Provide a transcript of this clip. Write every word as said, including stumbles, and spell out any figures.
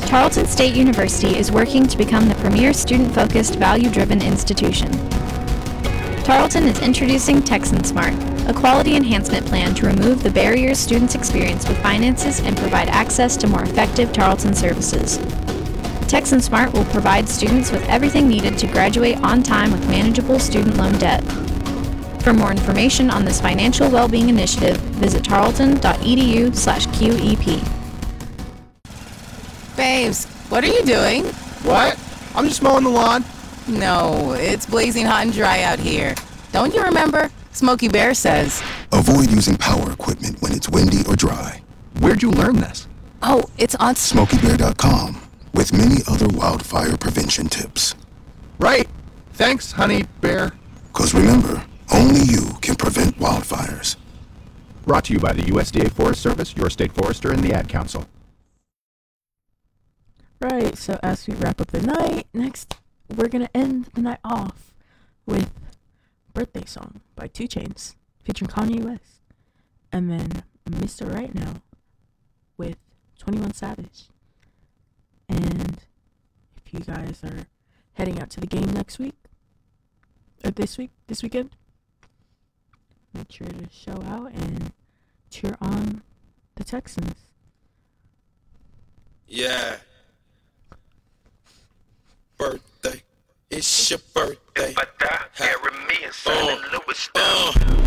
Tarleton State University is working to become the premier student-focused, value-driven institution. Tarleton is introducing Texan Smart, a quality enhancement plan to remove the barriers students experience with finances and provide access to more effective Tarleton services. Texan Smart will provide students with everything needed to graduate on time with manageable student loan debt. For more information on this financial well-being initiative, visit tarleton.edu slash QEP. Babes, what are you doing? What? I'm just mowing the lawn. No, it's blazing hot and dry out here. Don't you remember? Smokey Bear says. Avoid using power equipment when it's windy or dry. Where'd you learn this? Oh, it's on... Smokey Bear dot com, with many other wildfire prevention tips. Right. Thanks, honey bear. Because remember, only you can prevent wildfires. Brought to you by the U S D A Forest Service, your state forester, and the Ad Council. Right, so as we wrap up the night, next we're gonna end the night off with Birthday Song by two Chainz featuring Kanye West, and then Mister Right Now with twenty-one Savage. And if you guys are heading out to the game next week, or this week, this weekend, make sure to show out and cheer on the Texans. Yeah. Birthday. It's your birthday. If I die, bury me in Saint uh, Louis. uh.